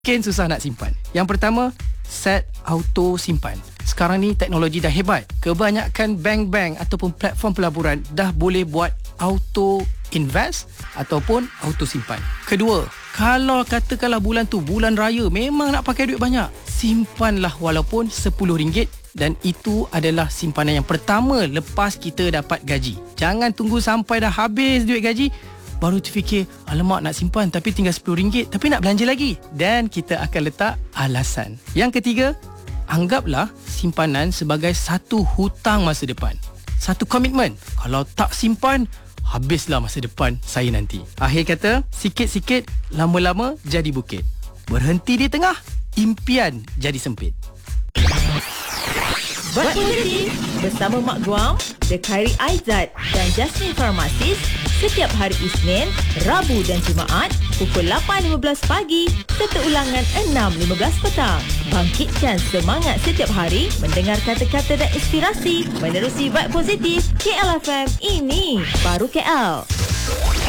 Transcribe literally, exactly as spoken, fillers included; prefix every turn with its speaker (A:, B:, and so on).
A: Mungkin susah nak simpan. Yang pertama, set auto simpan. Sekarang ni teknologi dah hebat. Kebanyakan bank-bank ataupun platform pelaburan dah boleh buat auto invest ataupun auto simpan. Kedua, kalau katakanlah bulan tu bulan raya memang nak pakai duit banyak, simpanlah walaupun sepuluh ringgit dan itu adalah simpanan yang pertama lepas kita dapat gaji. Jangan tunggu sampai dah habis duit gaji baru terfikir, alamak nak simpan tapi tinggal sepuluh ringgit tapi nak belanja lagi. Dan kita akan letak alasan. Yang ketiga, anggaplah simpanan sebagai satu hutang masa depan. Satu komitmen. Kalau tak simpan, habislah masa depan saya nanti. Akhir kata, sikit-sikit lama-lama jadi bukit. Berhenti di tengah, impian jadi sempit.
B: Buat Positif bersama Mak Guam, The Khairi Aizat dan Jasmine Pharmacist setiap hari Isnin, Rabu dan Jumaat pukul lapan lima belas pagi serta ulangan enam lima belas petang. Bangkitkan semangat setiap hari mendengar kata-kata dan inspirasi menerusi Vibe Positif K L F M. Ini baru K L.